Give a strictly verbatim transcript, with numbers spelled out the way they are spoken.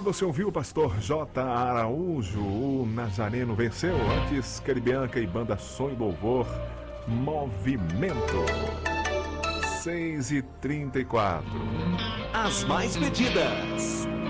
você ouviu o pastor J. Araújo, o Nazareno Venceu. Antes, Caribianca e banda Som e Louvor, Movimento. seis e trinta e quatro. As mais pedidas,